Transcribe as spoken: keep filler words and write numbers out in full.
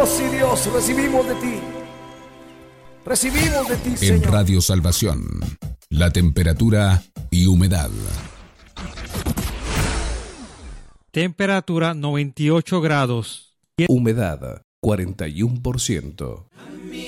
sí, Dios, recibimos de ti. Recibimos de ti, Señor. En Radio Salvación, la temperatura y humedad. Temperatura noventa y ocho grados. Humedad cuarenta y uno por ciento.